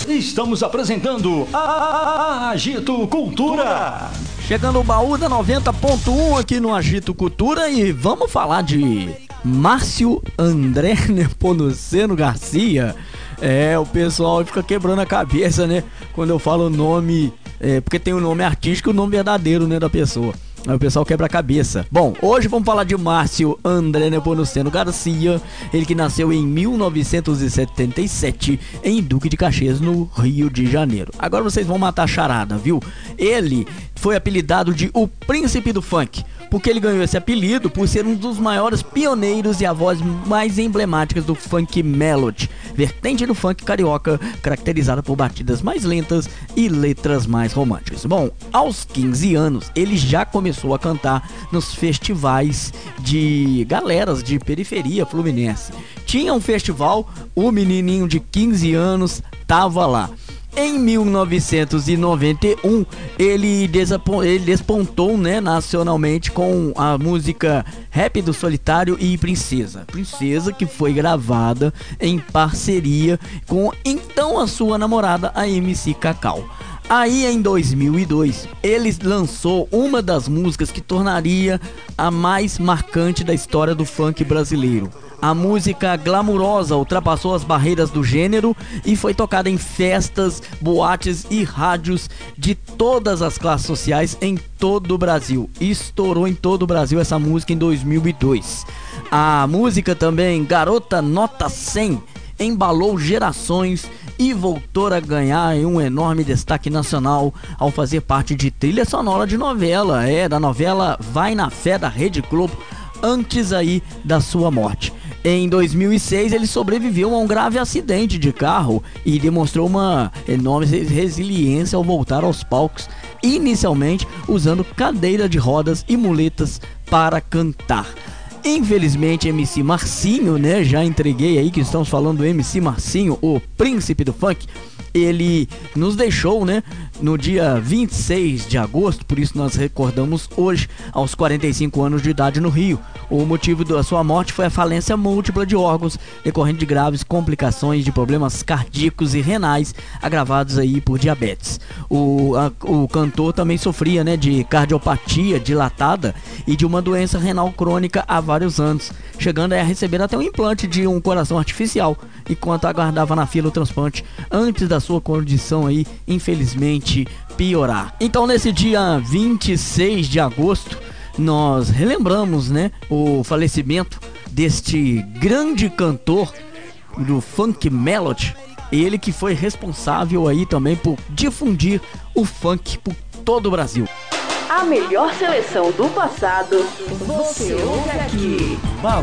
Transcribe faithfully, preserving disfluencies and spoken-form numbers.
Estamos apresentando a Agito Cultura. Chegando o baú da noventa ponto um aqui no Agito Cultura e vamos falar de Márcio André Nepomuceno Garcia. É, o pessoal fica quebrando a cabeça, né, quando eu falo o nome, é, porque tem o nome artístico e o nome verdadeiro, né, da pessoa. Aí o pessoal quebra a cabeça. Bom, hoje vamos falar de Márcio André Nepomuceno Garcia. Ele que nasceu em mil novecentos e setenta e sete em Duque de Caxias, no Rio de Janeiro. Agora vocês vão matar a charada, viu? Ele foi apelidado de o Príncipe do Funk, porque ele ganhou esse apelido por ser um dos maiores pioneiros e a voz mais emblemáticas do funk melody, vertente do funk carioca, caracterizada por batidas mais lentas e letras mais românticas. Bom, aos quinze anos, ele já começou a cantar nos festivais de galeras de periferia fluminense. Tinha um festival, o menininho de quinze anos tava lá. Em mil novecentos e noventa e um, ele, desapon- ele despontou, né, nacionalmente com a música Rap do Solitário e Princesa. Princesa que foi gravada em parceria com então a sua namorada, a M C Cacau. Aí em dois mil e dois, ele lançou uma das músicas que tornaria a mais marcante da história do funk brasileiro. A música Glamurosa ultrapassou as barreiras do gênero e foi tocada em festas, boates e rádios de todas as classes sociais em todo o Brasil. Estourou em todo o Brasil essa música em dois mil e dois. A música também, Garota Nota cem, embalou gerações e voltou a ganhar um enorme destaque nacional ao fazer parte de trilha sonora de novela, é, da novela Vai na Fé da Rede Globo, antes aí da sua morte. Em dois mil e seis, ele sobreviveu a um grave acidente de carro e demonstrou uma enorme resiliência ao voltar aos palcos, inicialmente usando cadeira de rodas e muletas para cantar. Infelizmente, M C Marcinho, né, já entreguei aí que estamos falando do M C Marcinho, o príncipe do funk. Ele nos deixou, né, no dia vinte e seis de agosto, por isso nós recordamos hoje, aos quarenta e cinco anos de idade no Rio. O motivo da sua morte foi a falência múltipla de órgãos, decorrente de graves complicações de problemas cardíacos e renais, agravados aí por diabetes. O, a, o cantor também sofria, né, de cardiopatia dilatada e de uma doença renal crônica há vários anos, chegando a receber até um implante de um coração artificial, enquanto aguardava na fila o transplante, antes da sua condição aí, infelizmente, piorar. Então, nesse dia vinte e seis de agosto, nós relembramos, né, o falecimento deste grande cantor do funk melody, ele que foi responsável aí também por difundir o funk por todo o Brasil. A melhor seleção do passado, você ouve aqui.